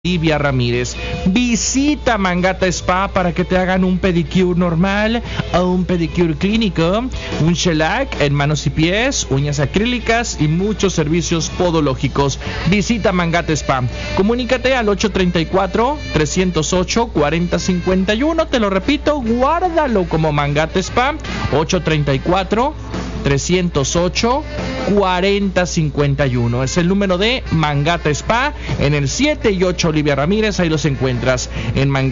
Olivia Ramírez. Visita Mangata Spa para que te hagan un pedicure normal o un pedicure clínico, un shellac en manos y pies, uñas acrílicas y muchos servicios podológicos. Visita Mangata Spa. Comunícate al 834-308-4051. Te lo repito, guárdalo como Mangata Spa. 834-308-4051. Es el número de Mangata Spa en el 7 y 8 Olivia Ramírez. Ahí los encuentras en Mangata.